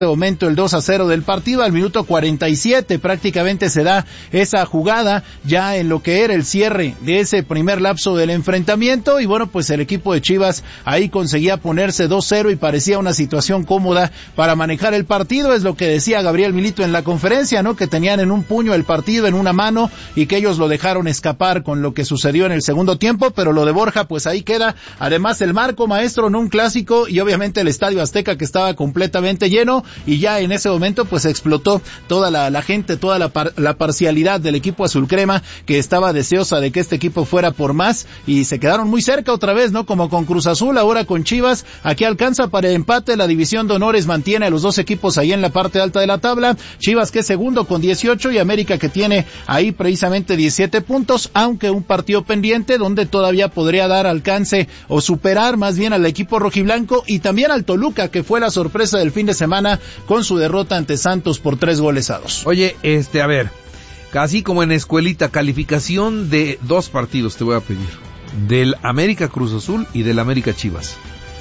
momento el 2-0 del partido. Al minuto 47 prácticamente se da esa jugada ya en lo que era el cierre de ese primer lapso del enfrentamiento, y bueno, pues el equipo de Chivas ahí conseguía ponerse 2-0 y parecía una situación cómoda para manejar el partido. Es lo que decía Gabriel Milito en la conferencia, ¿no? Que tenían en un puño el partido, en una mano, y que ellos lo dejaron escapar con lo que sucedió en el segundo tiempo. Pero lo de Borja, pues ahí queda. Además el marco, maestro, no un clásico, y obviamente el Estadio Azteca, que estaba completamente lleno, y ya en ese momento pues explotó toda la gente, toda la parcialidad del equipo azul crema, que estaba deseosa de que este equipo fuera por más, y se quedaron muy cerca otra vez, ¿no? Como con Cruz Azul, ahora con Chivas. Aquí alcanza para el empate. La división de honores mantiene a los dos equipos ahí en la parte alta de la tabla. Chivas, que es segundo con 18, y América, que tiene ahí precisamente 17 puntos, aunque un partido pendiente donde todavía podría dar alcance o superar más bien al equipo rojiblanco, y también al Toluca, que fue la sorpresa del fin de semana con su derrota ante Santos por 3-2. Oye, a ver, casi como en escuelita, calificación de 2 partidos te voy a pedir, del América Cruz Azul y del América Chivas.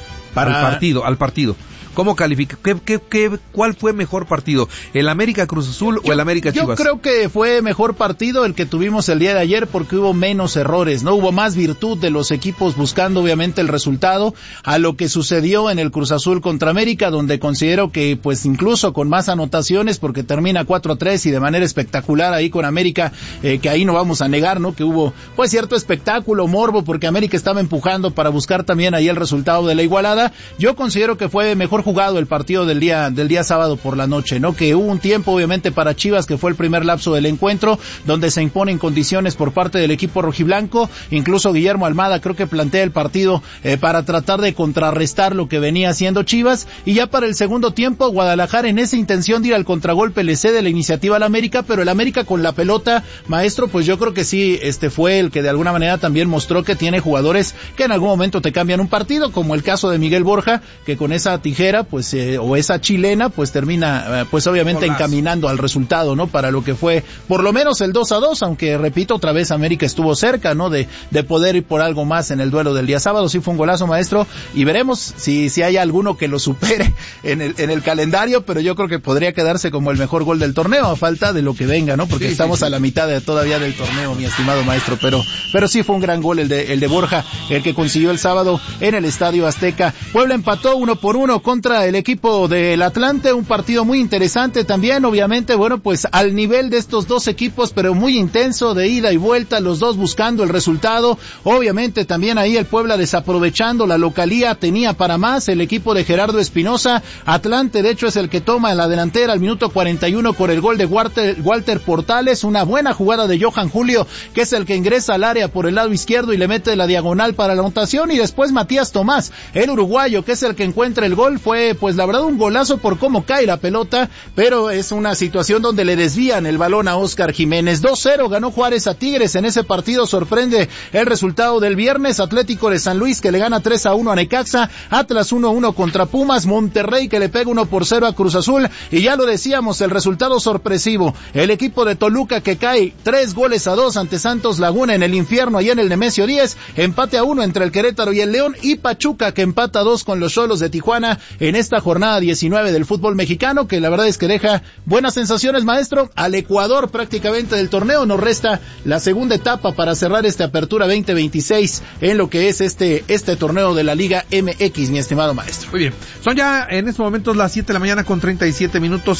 Al partido. ¿Cómo califica? ¿Cuál fue mejor partido? ¿El América Cruz Azul o el América Chivas? Yo creo que fue mejor partido el que tuvimos el día de ayer, porque hubo menos errores, ¿no? Hubo más virtud de los equipos buscando obviamente el resultado, a lo que sucedió en el Cruz Azul contra América, donde considero que pues incluso con más anotaciones, porque termina 4-3 y de manera espectacular ahí con América, que ahí no vamos a negar, ¿no? Que hubo pues cierto espectáculo, morbo, porque América estaba empujando para buscar también ahí el resultado de la igualada. Yo considero que fue mejor jugado el partido del día sábado por la noche, ¿no? Que hubo un tiempo obviamente para Chivas, que fue el primer lapso del encuentro, donde se imponen condiciones por parte del equipo rojiblanco. Incluso Guillermo Almada creo que plantea el partido para tratar de contrarrestar lo que venía haciendo Chivas, y ya para el segundo tiempo Guadalajara, en esa intención de ir al contragolpe, le cede la iniciativa al América, pero el América con la pelota, maestro, pues yo creo que sí, fue el que de alguna manera también mostró que tiene jugadores que en algún momento te cambian un partido, como el caso de Miguel Borja, que con esa tijera pues o esa chilena pues termina pues obviamente encaminando al resultado, ¿no? Para lo que fue por lo menos el 2-2, aunque repito otra vez América estuvo cerca, ¿no? De poder ir por algo más en el duelo del día sábado. Sí fue un golazo, maestro, y veremos si hay alguno que lo supere en el calendario, pero yo creo que podría quedarse como el mejor gol del torneo, a falta de lo que venga, ¿no? Porque estamos a la mitad todavía del torneo, mi estimado maestro, pero sí fue un gran gol el de Borja, el que consiguió el sábado en el Estadio Azteca. Puebla empató 1-1 contra el equipo del Atlante, un partido muy interesante también, obviamente, bueno, pues al nivel de estos dos equipos, pero muy intenso, de ida y vuelta, los dos buscando el resultado. Obviamente también ahí el Puebla desaprovechando la localía, tenía para más el equipo de Gerardo Espinosa. Atlante de hecho es el que toma en la delantera al minuto 41 por el gol de Walter Portales, una buena jugada de Johan Julio, que es el que ingresa al área por el lado izquierdo y le mete la diagonal para la anotación, y después Matías Tomás, el uruguayo, que es el que encuentra el gol. Fue pues la verdad un golazo por cómo cae la pelota, pero es una situación donde le desvían el balón a Óscar Jiménez. 2-0 ganó Juárez a Tigres. En ese partido sorprende el resultado del viernes. Atlético de San Luis, que le gana 3-1 a Necaxa, Atlas 1-1 contra Pumas, Monterrey, que le pega 1-0 a Cruz Azul, y ya lo decíamos, el resultado sorpresivo, el equipo de Toluca, que cae 3-2 ante Santos Laguna en el infierno, allá en el Nemesio 10, empate a 1 entre el Querétaro y el León, y Pachuca, que empata 2 con los Xolos de Tijuana en esta jornada 19 del fútbol mexicano, que la verdad es que deja buenas sensaciones, maestro. Al Ecuador prácticamente del torneo nos resta la segunda etapa para cerrar esta apertura 2026 en lo que es este torneo de la Liga MX, mi estimado maestro. Muy bien, son ya en estos momentos las 7 de la mañana con 37 minutos,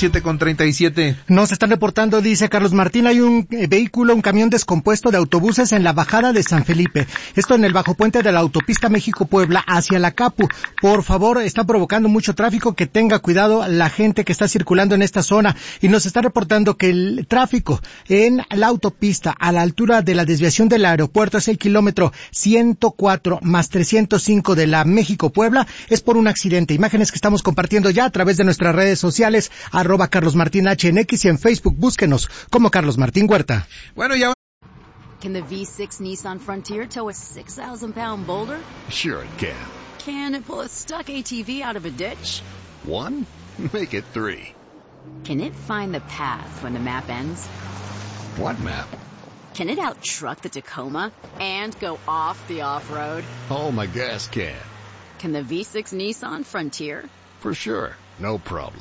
7:37. Nos están reportando, dice Carlos Martín, hay un vehículo, un camión descompuesto de autobuses en la bajada de San Felipe, esto en el bajo puente de la autopista México-Puebla hacia la Capu. Por favor, está provocando mucho tráfico, que tenga cuidado la gente que está circulando en esta zona. Y nos está reportando que el tráfico en la autopista a la altura de la desviación del aeropuerto es el kilómetro 104 más 305 de la México-Puebla, es por un accidente. Imágenes que estamos compartiendo ya a través de nuestras redes sociales, @CarlosMartinHNX, y en Facebook búsquenos como Carlos Martín Huerta. Bueno, ya. Can the V6 Nissan Frontier tow a 6,000-pound boulder? Sure it can. Can it pull a stuck ATV out of a ditch? 1? Make it 3. Can it find the path when the map ends? What map? Can it out-truck the Tacoma and go off the off-road? Oh, my gas can. Can the V6 Nissan Frontier? For sure. No problem.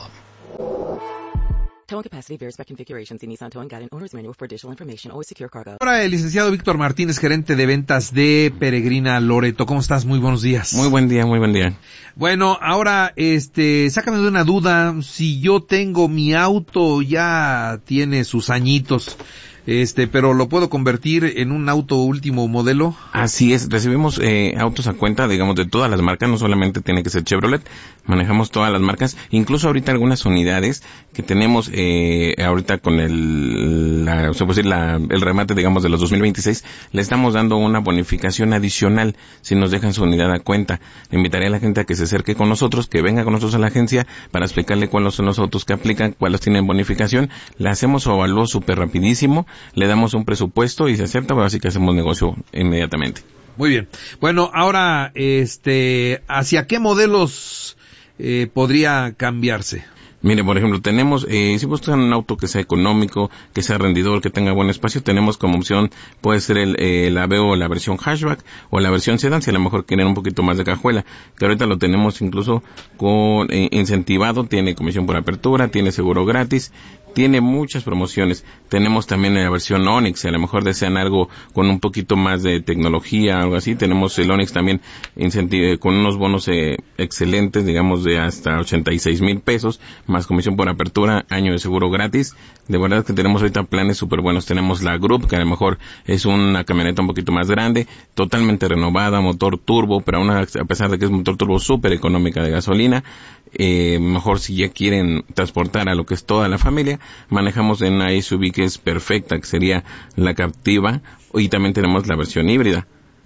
Towing capacity varies by configuration. See Nissan Towing Guide and Owner's Manual for additional information. Always secure cargo. Ahora el licenciado Víctor Martínez, gerente de ventas de Peregrina Loreto. ¿Cómo estás? Muy buenos días. Muy buen día, muy buen día. Bueno, ahora, sácame de una duda. Si yo tengo mi auto, ya tiene sus añitos, pero lo puedo convertir en un auto último modelo. Así es, recibimos autos a cuenta, digamos, de todas las marcas, no solamente tiene que ser Chevrolet, manejamos todas las marcas, incluso ahorita algunas unidades que tenemos ahorita con el remate, digamos, de los 2026, le estamos dando una bonificación adicional si nos dejan su unidad a cuenta. Invitaría a la gente a que se acerque con nosotros, que venga con nosotros a la agencia para explicarle cuáles son los autos que aplican, cuáles tienen bonificación. Le hacemos su avalúo súper rapidísimo, le damos un presupuesto y se acepta, pues así que hacemos negocio inmediatamente. Muy bien. Bueno, ahora, ¿hacia qué modelos podría cambiarse? Mire, por ejemplo, tenemos, si buscan un auto que sea económico, que sea rendidor, que tenga buen espacio, tenemos como opción, puede ser la Aveo, la versión hatchback o la versión sedán, si a lo mejor quieren un poquito más de cajuela, que ahorita lo tenemos incluso con incentivado, tiene comisión por apertura, tiene seguro gratis, tiene muchas promociones. Tenemos también la versión Onix, si a lo mejor desean algo con un poquito más de tecnología, algo así. Tenemos el Onix también con unos bonos excelentes, digamos de hasta 86,000 pesos, más comisión por apertura, año de seguro gratis. De verdad que tenemos ahorita planes súper buenos. Tenemos la Group, que a lo mejor es una camioneta un poquito más grande, totalmente renovada, motor turbo, pero a pesar de que es motor turbo súper económica de gasolina. Mejor si ya quieren transportar a lo que es toda la familia, manejamos en una SUV que es perfecta, que sería la Captiva, y también tenemos la versión híbrida.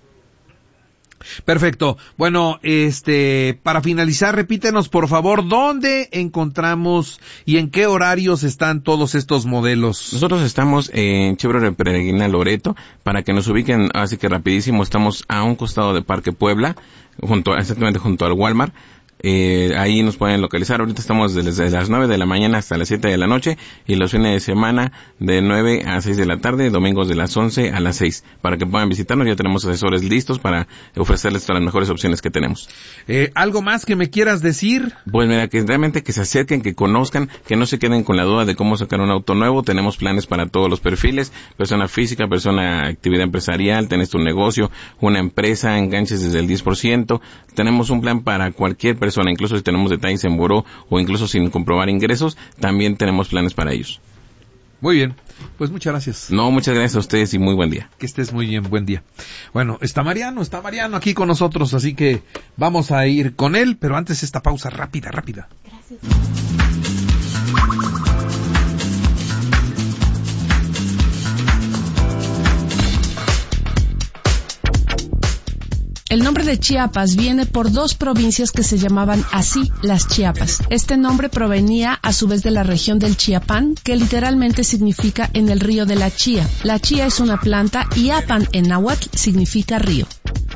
Perfecto. Bueno, para finalizar, repítenos por favor dónde encontramos y en qué horarios están todos estos modelos. Nosotros estamos en Chevrolet Peregrina Loreto, para que nos ubiquen, así que rapidísimo, estamos a un costado de Parque Puebla, exactamente junto al Walmart. Ahí nos pueden localizar. Ahorita estamos desde las 9 de la mañana hasta las 7 de la noche, y los fines de semana de 9 a 6 de la tarde, domingos de las 11 a las 6, para que puedan visitarnos. Ya tenemos asesores listos para ofrecerles todas las mejores opciones que tenemos. ¿Algo más que me quieras decir? Pues mira, que realmente que se acerquen, que conozcan, que no se queden con la duda de cómo sacar un auto nuevo. Tenemos planes para todos los perfiles: persona física, persona actividad empresarial, tenés tu negocio, una empresa, enganches desde el 10%. Tenemos un plan para cualquier persona, incluso si tenemos detalles en buró o incluso sin comprobar ingresos, también tenemos planes para ellos. Muy bien, pues muchas gracias. No, muchas gracias a ustedes y muy buen día. Que estés muy bien, buen día. Bueno, está Mariano aquí con nosotros, así que vamos a ir con él, pero antes esta pausa rápida. Gracias. El nombre de Chiapas viene por dos provincias que se llamaban así, las Chiapas. Este nombre provenía a su vez de la región del Chiapán, que literalmente significa en el río de la chía. La chía es una planta y apan en náhuatl significa río.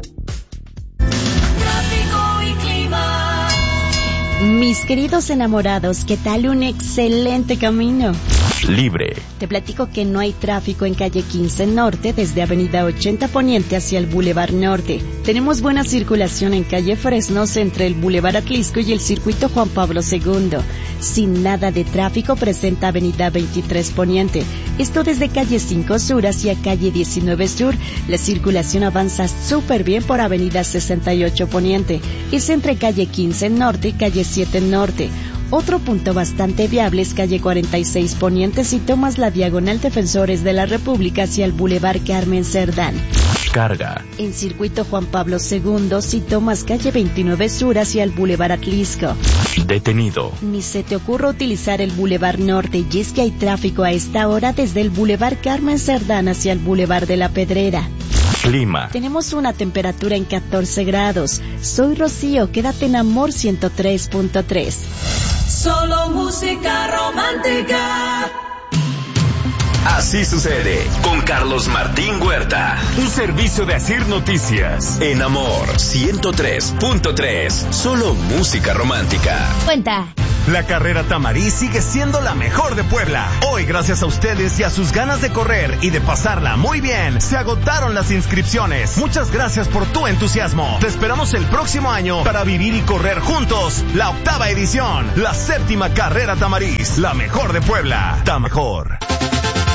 Mis queridos enamorados, ¿qué tal un excelente camino? Libre. Te platico que no hay tráfico en calle 15 Norte desde avenida 80 Poniente hacia el Boulevard Norte. Tenemos buena circulación en calle Fresnos entre el Boulevard Atlisco y el circuito Juan Pablo II. Sin nada de tráfico presenta avenida 23 Poniente. Esto desde calle 5 Sur hacia calle 19 Sur. La circulación avanza súper bien por avenida 68 Poniente. Es entre calle 15 Norte y calle 7 Norte. Otro punto bastante viable es calle 46 Poniente si tomas la diagonal Defensores de la República hacia el Boulevard Carmen Cerdán. Carga. En circuito Juan Pablo II si tomas calle 29 Sur hacia el Boulevard Atlisco. Detenido. Ni se te ocurra utilizar el Boulevard Norte, y es que hay tráfico a esta hora desde el Boulevard Carmen Cerdán hacia el Boulevard de la Pedrera. Clima. Tenemos una temperatura en 14 grados. Soy Rocío, quédate en Amor 103.3. Solo música romántica. Así sucede con Carlos Martín Huerta. Un servicio de Asir Noticias. En Amor 103.3. Solo música romántica. Cuenta. La carrera Tamariz sigue siendo la mejor de Puebla. Hoy, gracias a ustedes y a sus ganas de correr y de pasarla muy bien, se agotaron las inscripciones. Muchas gracias por tu entusiasmo. Te esperamos el próximo año para vivir y correr juntos la 8ª edición, la 7ª carrera Tamariz, la mejor de Puebla. Mejor.